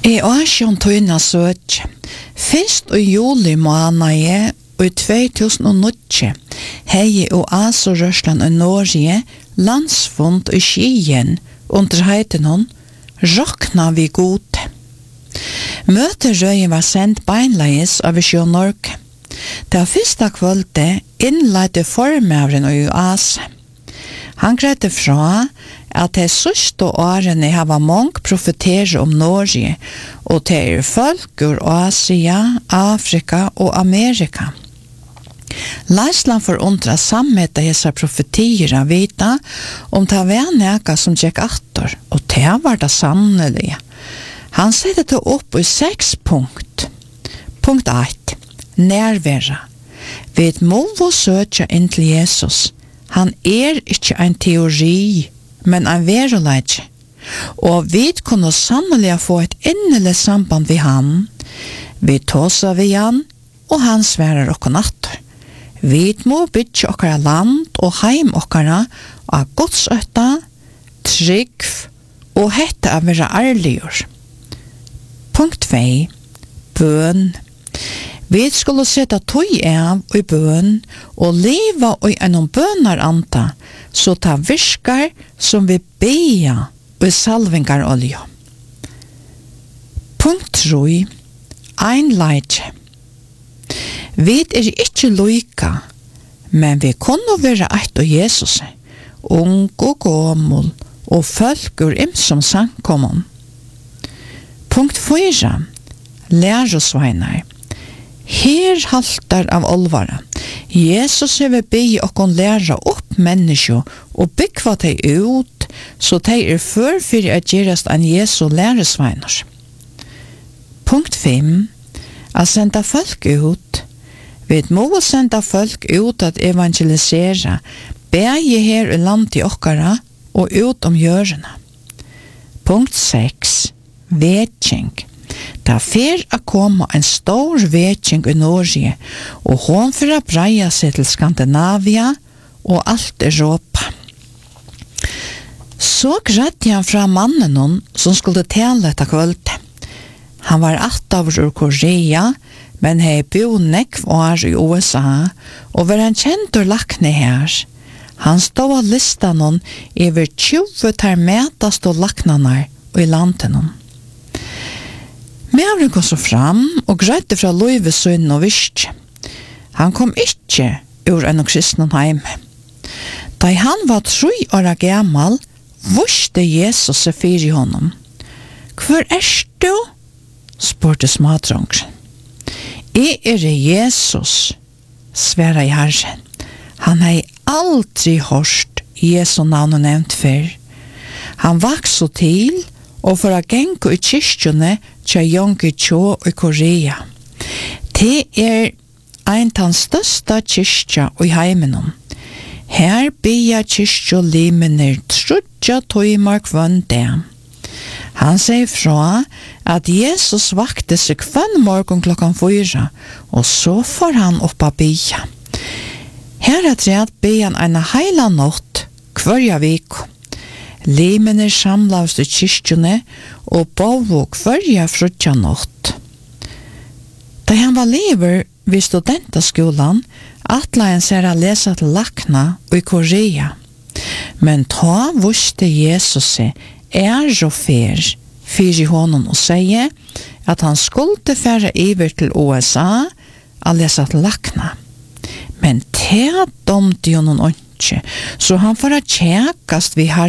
I Asjon tøyna søk, først i juli måned i 2009 hei oasorørslan i Norge landsfond i Skien under heiten hon Rokna vi gode. Møterøyen var sendt beinleis av Visjon Norge. Det var første kvölde innleide formøveren i oase. Han grette fra at det sørste årene hava mange profeterer om Norge, og det folk ur Asia, Afrika og Amerika. Leisland for undra sammeta hesa profetier av vita om det var neka som gikk atter, og det var det sannelig. Han sette det opp i 6 punkt. Punkt 1. Nærværa. Vi må søke inn til Jesus. Han ikke en teori, men en veruleik. Og vi kunne sannelig få et innelig samband ved han. Vi tåsa ved han, og han sverer okkur natter. Vi må bytje okkara land og heim okkara av godsøtta, trygg og hette av vera ærligur. Punkt 2. Bøn. Vi skulle sette tøy av i bøn og leva i en bønaranta, så ta virkar som vi beja og salvingar olja. Punkt 3. Einleitje. Vi ikke loika, men vi kunne være eit av Jesus, ung og gammel, og folk ur som sankommun. Punkt 4. Lærosveinar. Her haltar av olvara. Jesus hever bygge okkon læra opp menneskje og byggva dei ut, så dei før fyrir at gerast en Jesu læresveinar. Punkt 5. At senda folk ut. Vi må senda folk ut at evangelisera, begge her i land i okkara og ut om hjørene. Punkt 6. Vetjeng. Det fer å komme en stor vetjeng i Norge, og hon fer å breia seg til Skandinavia og alt Europa. Så gredde han fra mannen som skulle tale etter kvölde. Han var 8 år ur Korea, men hei bo nekv år i USA, og var en kjent og lakne her. Han stod av listan over 20 termetast og laknanar i landet. Mævren kom så fram og grøyde fra Løyvesønnen og visst. Han kom ikke ur en kristne heime. Da han var 3 år gammal, visste Jesus seg fyr i honom. «Hvor du?» spurte smadrongren. «Jeg Jesus», sværa i Herren. Han har aldri hørt Jesu navn nevnt før. Han vaks så til, og for å genge i kyrkjene til Yonggi Cho i Korea. Det en av de største kyrkja i heimen. Her bia kyrkja limener trudja tøymar kvann det. Han sier fra at Jesus vakte seg kvann morgen klokkan 4, og så får han opp av bia. Her treet bia han en heila natt kvarja viko. Limener samlavst i kyrkjene og bovo kvarja frutja natt. Da han var lever vid studentaskolan, atla han ser å lese til lakna i Korea. Men ta visste Jesus og fer i honom og sier at han skulle fære iver til USA å lese til lakna. Men det domte jo noen ikke, så han får tjekast vi har